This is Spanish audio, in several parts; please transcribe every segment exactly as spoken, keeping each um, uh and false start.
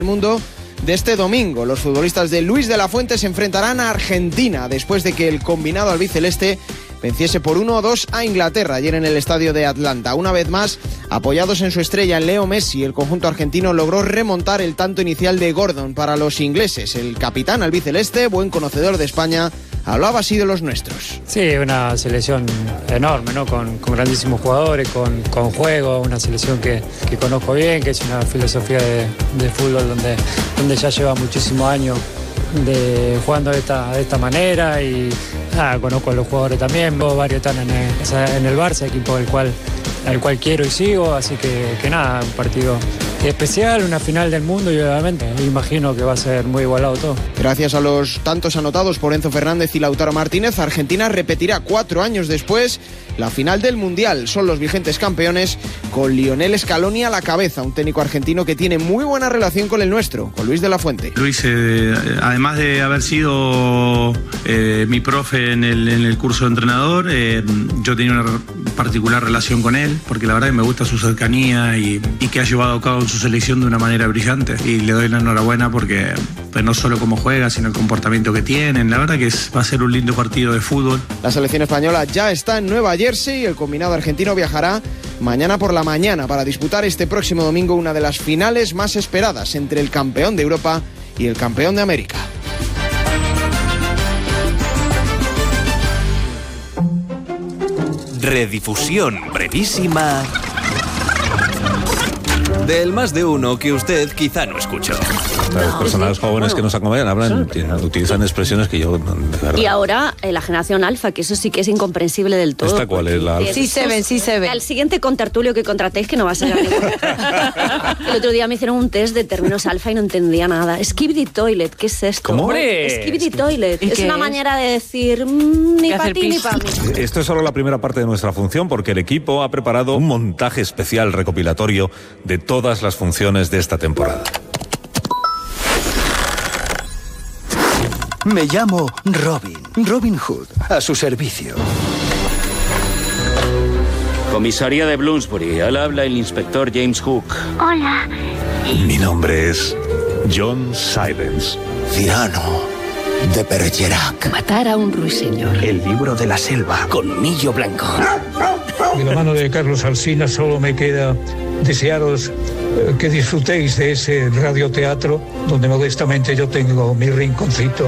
mundo de este domingo. Los futbolistas de Luis de la Fuente se enfrentarán a Argentina después de que el combinado albiceleste venciese por uno a dos a Inglaterra ayer en el estadio de Atlanta. Una vez más, apoyados en su estrella en Leo Messi, el conjunto argentino logró remontar el tanto inicial de Gordon para los ingleses. El capitán albiceleste, buen conocedor de España, hablaba así de los nuestros. Sí, una selección enorme, ¿no? Con, con grandísimos jugadores, con, con juego, una selección que, que conozco bien, que es una filosofía de, de fútbol donde, donde ya lleva muchísimos años de jugando de esta, de esta manera y ah, conozco a los jugadores también, varios están en el, en el Barça, equipo del cual, al cual quiero y sigo, así que, que nada, un partido especial, una final del mundo y obviamente imagino que va a ser muy igualado todo. Gracias a los tantos anotados por Enzo Fernández y Lautaro Martínez, Argentina repetirá cuatro años después la final del Mundial. Son los vigentes campeones con Lionel Scaloni a la cabeza, un técnico argentino que tiene muy buena relación con el nuestro, con Luis de la Fuente. Luis, eh, además de haber sido eh, mi profe en el, en el curso de entrenador, eh, yo tenía una particular relación con él, porque la verdad que me gusta su cercanía y, y que ha llevado a cabo su selección de una manera brillante. Y le doy la enhorabuena porque pues, no solo cómo juega, sino el comportamiento que tienen. La verdad que es, va a ser un lindo partido de fútbol. La selección española ya está en Nueva Jersey y el combinado argentino viajará mañana por la mañana para disputar este próximo domingo una de las finales más esperadas entre el campeón de Europa y el campeón de América. Redifusión brevísima del más de uno que usted quizá no escuchó. Las personas jóvenes que nos acompañan hablan, utilizan expresiones que yo... De verdad. Y ahora eh, la generación alfa, que eso sí que es incomprensible del todo. ¿Esta cuál es la alfa? Sí se ven, sí se ven. Al siguiente contertulio que contratéis, que no va a ser a ninguno. El otro día me hicieron un test de términos alfa y no entendía nada. Skibidi toilet, ¿qué es esto? ¿Cómo? Skibidi toilet. Es una es? manera de decir mmm, ni para ti ni para mí. Esto es solo la primera parte de nuestra función, porque el equipo ha preparado un montaje especial recopilatorio de todas las funciones de esta temporada. Me llamo Robin, Robin Hood, a su servicio. Comisaría de Bloomsbury, al habla el inspector James Hook. Hola. Mi nombre es John Silence. Cirano de Bergerac. Matar a un ruiseñor. El libro de la selva. Colmillo blanco. De la mano de Carlos Alsina solo me queda desearos que disfrutéis de ese radioteatro donde modestamente yo tengo mi rinconcito.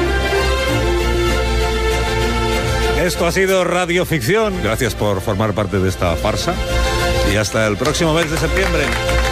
Esto ha sido Radio Ficción. Gracias por formar parte de esta farsa y hasta el próximo mes de septiembre.